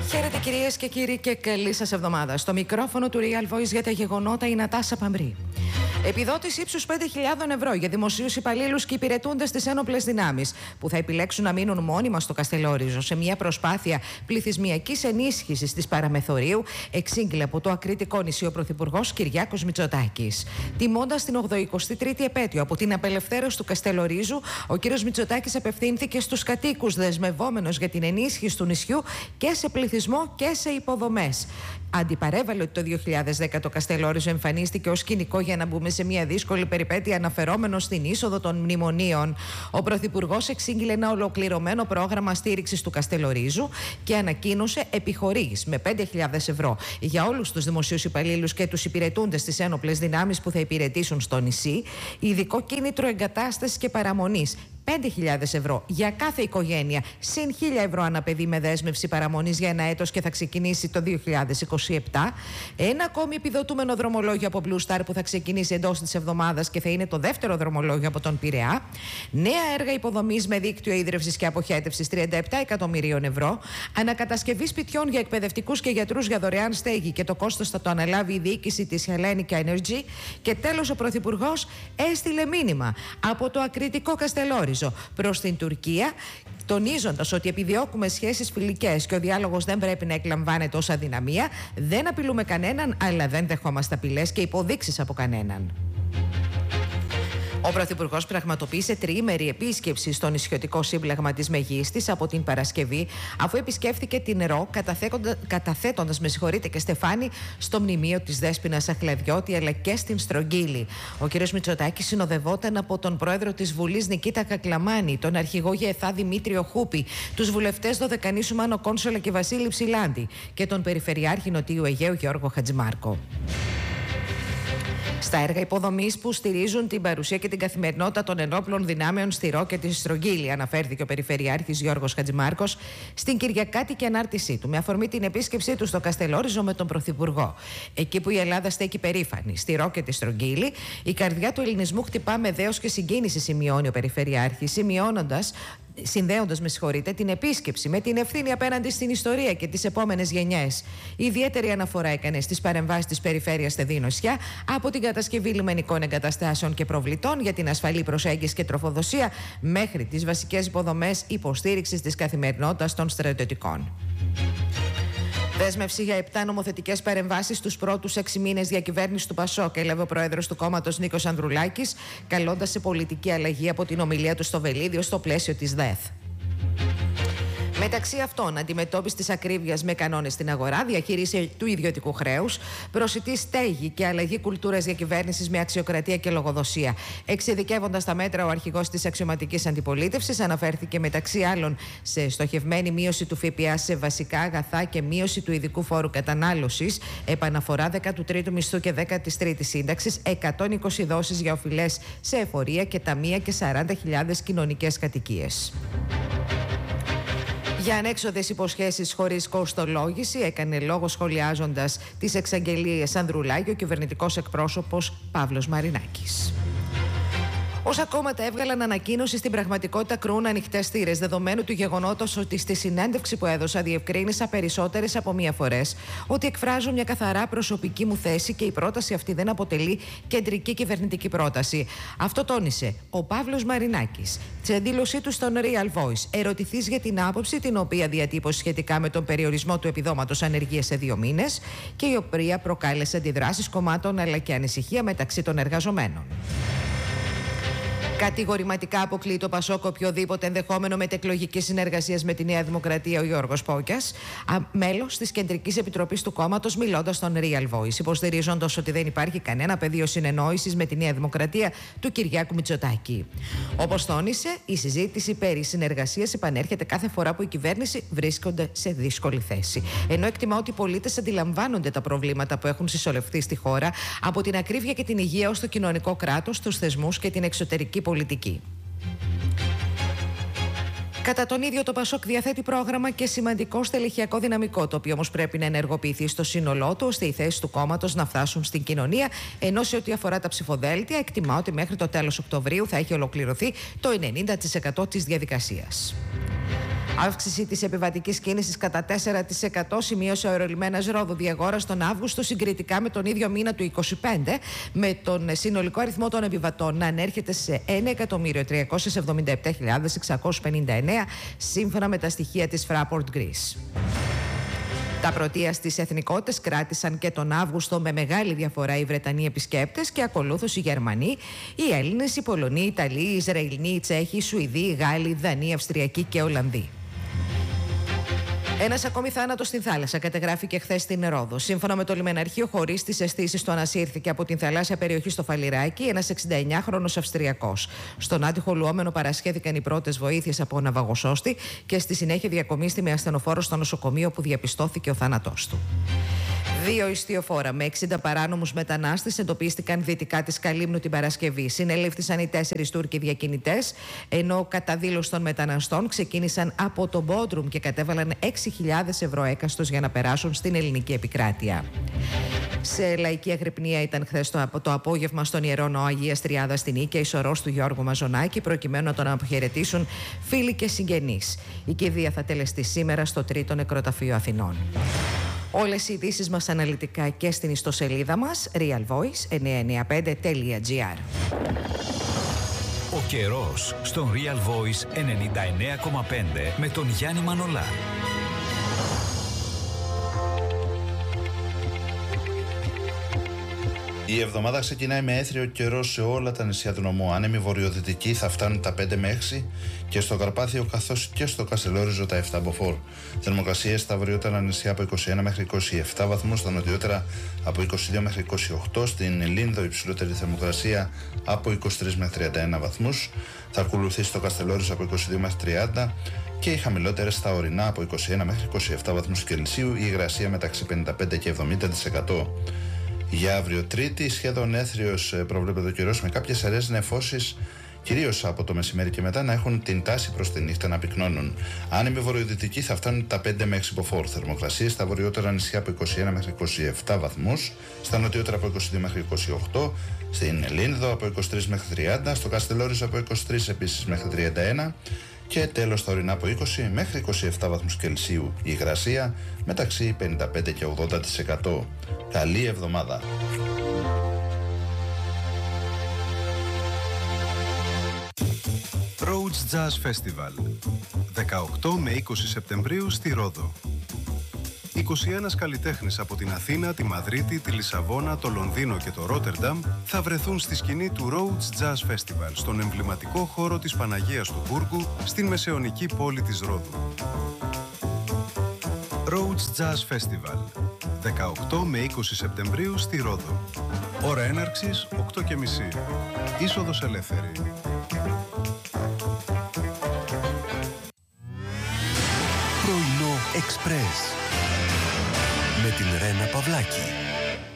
Χαίρετε κυρίες και κύριοι και καλή σας εβδομάδα. Στο μικρόφωνο του Real Voice για τα γεγονότα η Νατάσα Παμπρή. Επιδότηση ύψους 5.000 ευρώ για δημοσίους υπαλλήλους και υπηρετούντες στις ένοπλες δυνάμεις που θα επιλέξουν να μείνουν μόνιμα στο Καστελόριζο σε μια προσπάθεια πληθυσμιακής ενίσχυσης της παραμεθορίου, εξήγηλε από το ακριτικό νησί ο Πρωθυπουργός Κυριάκος Μητσοτάκης. Τιμώντας την 83η επέτειο από την απελευθέρωση του Καστελορίζου, ο κ. Μητσοτάκης απευθύνθηκε στους κατοίκους δεσμευόμενος για την ενίσχυση του νησιού και σε πληθυσμό και σε υποδομές. Αντιπαρέβαλε ότι το 2010 το Καστελόριζο εμφανίστηκε ως σκηνικό για να μπούμε σε μια δύσκολη περιπέτεια αναφερόμενο στην είσοδο των μνημονίων. Ο Πρωθυπουργός εξήγηλε ένα ολοκληρωμένο πρόγραμμα στήριξης του Καστελορίζου και ανακοίνωσε επιχορήγηση με 5.000 ευρώ για όλους τους δημοσίους υπαλλήλους και τους υπηρετούντες στις ένοπλες δυνάμεις που θα υπηρετήσουν στο νησί, ειδικό κίνητρο εγκατάστασης και παραμονής 5.000 ευρώ για κάθε οικογένεια, συν 1.000 ευρώ ανά παιδί με δέσμευση παραμονής για ένα έτος και θα ξεκινήσει το 2027. Ένα ακόμη επιδοτούμενο δρομολόγιο από Blue Star που θα ξεκινήσει εντός της εβδομάδας και θα είναι το δεύτερο δρομολόγιο από τον Πειραιά. Νέα έργα υποδομής με δίκτυο ίδρυυσης και αποχέτευσης 37 εκατομμυρίων ευρώ. Ανακατασκευή σπιτιών για εκπαιδευτικούς και γιατρούς για δωρεάν στέγη και το κόστος θα το αναλάβει η διοίκηση της Hellenic Energy. Και τέλος, ο Πρωθυπουργός έστειλε μήνυμα από το ακριτικό Καστελόριζο προς την Τουρκία, τονίζοντας ότι επιδιώκουμε σχέσεις φιλικές και ο διάλογος δεν πρέπει να εκλαμβάνεται ως αδυναμία, δεν απειλούμε κανέναν, αλλά δεν δεχόμαστε απειλές και υποδείξεις από κανέναν. Ο Πρωθυπουργός πραγματοποίησε τριήμερη επίσκεψη στο νησιωτικό σύμπλεγμα της Μεγίστης από την Παρασκευή, αφού επισκέφθηκε την ΡΟ, καταθέτοντας και στεφάνι στο μνημείο της Δέσποινας Αχλαδιώτη, αλλά και στην Στρογγύλη. Ο κ. Μητσοτάκης συνοδευόταν από τον πρόεδρο της Βουλής Νικήτα Κακλαμάνη, τον αρχηγό ΓΕΘΑ Δημήτριο Χούπη, τους βουλευτές Δωδεκανήσου Μάνο Κόνσολα και Βασίλη Ψηλάντη και τον Περιφερειάρχη Νοτιού Αιγαίου Γιώργο Χατζημάρκο. Στα έργα υποδομής που στηρίζουν την παρουσία και την καθημερινότητα των ενόπλων δυνάμεων στη ΡΟ και τη Στρογγύλη, αναφέρθηκε ο Περιφερειάρχης Γιώργος Χατζημάρκος στην Κυριακάτικη ανάρτησή του, με αφορμή την επίσκεψή του στο Καστελόριζο με τον Πρωθυπουργό. Εκεί που η Ελλάδα στέκει περήφανη, στη ΡΟ και τη Στρογγύλη, η καρδιά του ελληνισμού χτυπά με δέος και συγκίνηση, σημειώνει ο Περιφερειάρχης, συνδέοντας την επίσκεψη με την ευθύνη απέναντι στην ιστορία και τις επόμενες γενιές. Ιδιαίτερη αναφορά έκανε στις παρεμβάσεις της περιφέρειας στη Δινοσιά, από την κατασκευή λιμενικών εγκαταστάσεων και προβλητών για την ασφαλή προσέγγιση και τροφοδοσία, μέχρι τις βασικές υποδομές υποστήριξης της καθημερινότητας των στρατιωτικών. Δέσμευση για 7 νομοθετικές παρεμβάσεις στους πρώτους 6 μήνες διακυβέρνησης του ΠΑΣΟΚ, έλαβε ο πρόεδρος του κόμματος Νίκος Ανδρουλάκης, καλώντας σε πολιτική αλλαγή από την ομιλία του στο Βελίδιο στο πλαίσιο της ΔΕΘ. Μεταξύ αυτών, αντιμετώπιση της ακρίβειας με κανόνες στην αγορά, διαχείριση του ιδιωτικού χρέους, προσιτή στέγη και αλλαγή κουλτούρας διακυβέρνησης με αξιοκρατία και λογοδοσία. Εξειδικεύοντας τα μέτρα, ο αρχηγός της αξιωματικής αντιπολίτευσης αναφέρθηκε μεταξύ άλλων σε στοχευμένη μείωση του ΦΠΑ σε βασικά αγαθά και μείωση του ειδικού φόρου κατανάλωσης, επαναφορά 13ου μισθού και 13ης σύνταξης, 120 δόσεις για οφειλές σε εφορία και ταμεία και 40.000 κοινωνικές κατοικίες. Για ανέξοδες υποσχέσεις χωρίς κοστολόγηση έκανε λόγο, σχολιάζοντας τις εξαγγελίες Ανδρουλάκη, ο κυβερνητικός εκπρόσωπος Παύλος Μαρινάκης. Όσα κόμματα έβγαλαν ανακοίνωση, στην πραγματικότητα κρούν ανοιχτές θύρες, δεδομένου του γεγονότος ότι στη συνέντευξη που έδωσα διευκρίνησα περισσότερες από μία φορές ότι εκφράζω μια καθαρά προσωπική μου θέση και η πρόταση αυτή δεν αποτελεί κεντρική κυβερνητική πρόταση. Αυτό τόνισε ο Παύλος Μαρινάκης σε δήλωσή του στον Real Voice, ερωτηθείς για την άποψη την οποία διατύπωσε σχετικά με τον περιορισμό του επιδόματος ανεργίας σε 2 μήνες και η οποία προκάλεσε αντιδράσεις κομμάτων αλλά και ανησυχία μεταξύ των εργαζομένων. Κατηγορηματικά αποκλεί το ΠΑΣΟΚ οποιοδήποτε ενδεχόμενο μετεκλογικής συνεργασίας με τη Νέα Δημοκρατία, ο Γιώργος Πόκιας, μέλος της Κεντρικής Επιτροπής του κόμματος, μιλώντας στον Real Voice, υποστηρίζοντας ότι δεν υπάρχει κανένα πεδίο συνεννόησης με τη Νέα Δημοκρατία του Κυριάκου Μητσοτάκη. Όπως τόνισε, η συζήτηση περί συνεργασίας επανέρχεται κάθε φορά που η κυβέρνηση βρίσκονται σε δύσκολη θέση. Ενώ εκτιμά ότι οι πολίτες αντιλαμβάνονται τα προβλήματα που έχουν συσσωρευτεί στη χώρα, από την ακρίβεια και την υγεία ως το κοινωνικό κράτος, τους θεσμούς και την εξωτερική πολιτική. Κατά τον ίδιο, το ΠΑΣΟΚ διαθέτει πρόγραμμα και σημαντικό στελεχειακό δυναμικό, το οποίο όμως πρέπει να ενεργοποιηθεί στο σύνολό του, ώστε οι θέσεις του κόμματος να φτάσουν στην κοινωνία. Ενώ σε ό,τι αφορά τα ψηφοδέλτια, εκτιμά ότι μέχρι το τέλος Οκτωβρίου θα έχει ολοκληρωθεί το 90% της διαδικασίας. Αύξηση της επιβατικής κίνησης κατά 4% σημείωσε ο αερολιμένας Ρόδου Διαγόρας τον Αύγουστο συγκριτικά με τον ίδιο μήνα του 2025, με τον συνολικό αριθμό των επιβατών να ανέρχεται σε 1.377.659 σύμφωνα με τα στοιχεία της Fraport Greece. Τα πρωτεία στις εθνικότητες κράτησαν και τον Αύγουστο με μεγάλη διαφορά οι Βρετανοί επισκέπτες και ακολούθως οι Γερμανοί, οι Έλληνες, οι Πολωνοί, οι Ιταλοί, οι Ισραηλινοί, οι Τσέχοι, οι Σουηδοί, οι Γάλλοι, οι Δανείοι, οι Αυστριακοί και οι Ολλανδοί. Ένας ακόμη θάνατος στην θάλασσα κατεγράφηκε χθες στην Ρόδο. Σύμφωνα με το λιμεναρχείο, χωρίς τις αισθήσεις του, ανασύρθηκε από την θαλάσσια περιοχή στο Φαλιράκι ένας 69χρονος Αυστριακός. Στον άτυχο λουόμενο παρασχέθηκαν οι πρώτες βοήθειες από ναυαγοσώστη και στη συνέχεια διακομίστη με ασθενοφόρο στο νοσοκομείο που διαπιστώθηκε ο θάνατός του. 2 ιστιοφόρα με 60 παράνομους μετανάστες εντοπίστηκαν δυτικά της Καλύμνου την Παρασκευή. Συνελήφθησαν οι 4 Τούρκοι διακινητές, ενώ κατά δήλωση των μεταναστών ξεκίνησαν από το Μπόντρουμ και κατέβαλαν 6.000 ευρώ έκαστος για να περάσουν στην ελληνική επικράτεια. Σε λαϊκή αγρυπνία ήταν χθες το απόγευμα στον Ιερό Ναό Αγίας Τριάδας στην Οίκαια η σωρός του Γιώργου Μαζονάκη, προκειμένου να τον αποχαιρετήσουν φίλοι και συγγενείς. Η κηδεία θα τελεστεί σήμερα στο 3ο Νεκροταφείο Αθηνών. Όλες οι ειδήσεις μας αναλυτικά και στην ιστοσελίδα μας realvoice995.gr. Ο καιρός στον Real Voice 99,5 με τον Γιάννη Μανολά. Η εβδομάδα ξεκινάει με έθριο καιρό σε όλα τα νησιά του νομού. Άνεμοι βορειοδυτικοί θα φτάνουν τα 5 με 6 και στο Καρπάθιο καθώς και στο Καστελόριζο τα 7 μποφόρ. Θερμοκρασίες στα βορειότερα νησιά από 21 μέχρι 27 βαθμούς, στα νοτιότερα από 22 μέχρι 28, στην Λίνδο υψηλότερη θερμοκρασία από 23 μέχρι 31 βαθμούς. Θα ακολουθήσει το Καστελόριζο από 22 μέχρι 30 και οι χαμηλότερες στα ορεινά από 21 μέχρι 27 βαθμούς Κελσίου, η υγρασία μεταξύ 55 και 70%. Για αύριο Τρίτη, σχεδόν έθριος προβλέπεται ο καιρός με κάποιες αραιές νεφώσεις, κυρίως από το μεσημέρι και μετά, να έχουν την τάση προς τη νύχτα να πυκνώνουν. Άνεμοι βορειοδυτικοί θα φτάνουν τα 5 με 6 μποφόρ. Θερμοκρασίες στα βορειότερα νησιά από 21 μέχρι 27 βαθμούς, στα νοτιότερα από 22 μέχρι 28, στην Λίνδο από 23 μέχρι 30, στο Καστελόριζο από 23 επίσης μέχρι 31. Και τέλος στα ορεινά από 20 μέχρι 27 βαθμούς Κελσίου, η υγρασία μεταξύ 55 και 80%. Καλή εβδομάδα! Rhodes Jazz Festival 18 με 20 Σεπτεμβρίου στη Ρόδο. 21 καλλιτέχνες από την Αθήνα, τη Μαδρίτη, τη Λισαβόνα, το Λονδίνο και το Ρότερνταμ θα βρεθούν στη σκηνή του Rhodes Jazz Festival στον εμβληματικό χώρο της Παναγίας του Μπούργου στην μεσαιωνική πόλη της Ρόδου. Rhodes Jazz Festival 18 με 20 Σεπτεμβρίου στη Ρόδο. Ώρα έναρξης 8:30. Είσοδος ελεύθερη. Πρωινό Εξπρές με την Ρένα Παυλάκη.